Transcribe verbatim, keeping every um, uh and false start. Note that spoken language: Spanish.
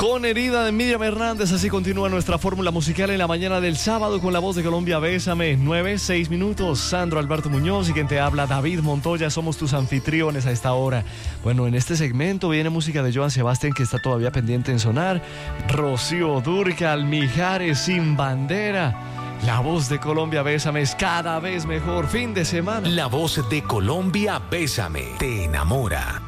Con Herida de Miriam Hernández, así continúa nuestra fórmula musical en la mañana del sábado con la voz de Colombia. Bésame, nueve, seis minutos. Sandro Alberto Muñoz y quien te habla, David Montoya. Somos tus anfitriones a esta hora. Bueno, en este segmento viene música de Joan Sebastián que está todavía pendiente en sonar. Rocío Dúrcal, Mijares, Sin Bandera. La voz de Colombia, Bésame, es cada vez mejor. Fin de semana. La voz de Colombia, Bésame, te enamora.